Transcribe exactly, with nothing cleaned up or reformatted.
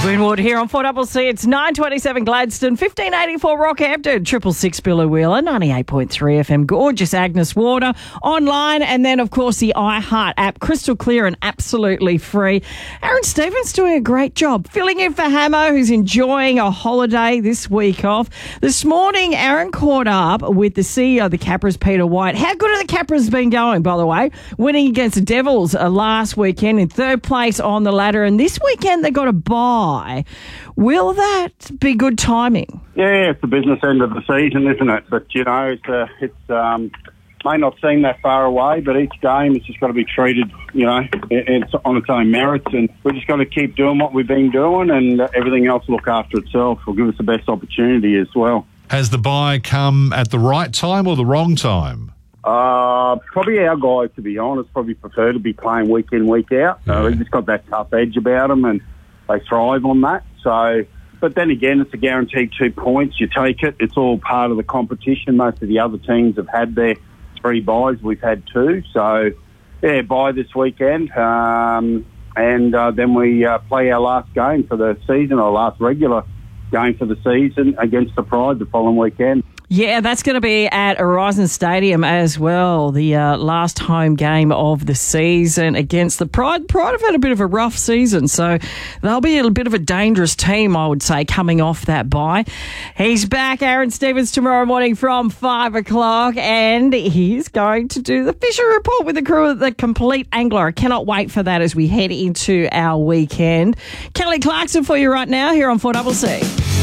Winwood here on four C C. It's nine twenty-seven Gladstone, fifteen eighty-four Rockhampton, triple six Billy Wheeler, ninety-eight point three F M. Gorgeous Agnes Water online, and then, of course, the iHeart app, crystal clear and absolutely free. Aaron Stevens doing a great job filling in for Hamo, who's enjoying a holiday this week off. This morning, Aaron caught up with the C E O of the Capras, Peter White. How good have the Capras been going, by the way? Winning against the Devils uh, last weekend in third place on the ladder, and this weekend they got a bye. Will that be good timing? Yeah, it's the business end of the season, isn't it? But, you know, it's, uh, it's um, may not seem that far away, but each game has just got to be treated, you know, it's on its own merits, and we've just got to keep doing what we've been doing, and everything else will look after itself. Will give us the best opportunity as well. Has the bye come at the right time or the wrong time? Uh, probably our guys, to be honest, probably prefer to be playing week in, week out. Yeah. Uh, they've just got that tough edge about them, and they thrive on that. So, but then again, it's a guaranteed two points. You take it. It's all part of the competition. Most of the other teams have had their three byes. We've had two. So, yeah, bye this weekend. Um, and uh, then we uh, play our last game for the season, or last regular game for the season against the Pride the following weekend. Yeah, that's going to be at Horizon Stadium as well, the uh, last home game of the season against the Pride. Pride have had a bit of a rough season, so they'll be a bit of a dangerous team, I would say, coming off that bye. He's back, Aaron Stevens, tomorrow morning from five o'clock, and he's going to do the Fisher Report with the crew of The Complete Angler. I cannot wait for that as we head into our weekend. Kelly Clarkson for you right now here on four C C.